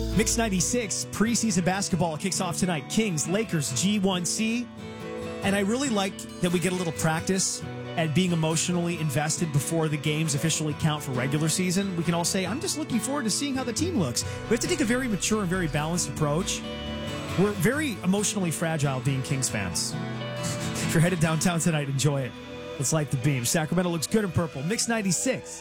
Mix 96 preseason basketball kicks off tonight. Kings, Lakers, G1C. And I really like that we get a little practice at being emotionally invested before the games officially count for regular season. We can all say, I'm just looking forward to seeing how the team looks. We have to take a very mature and very balanced approach. We're very emotionally fragile being Kings fans. If you're headed downtown tonight, enjoy it. Let's light the beam. Sacramento looks good in purple. Mix 96.